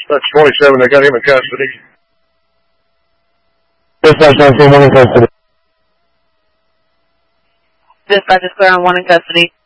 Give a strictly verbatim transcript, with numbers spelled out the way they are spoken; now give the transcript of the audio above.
That's twenty-seven. They got him in custody. Dispatch nine three one in custody. Dispatch is clear on one in custody.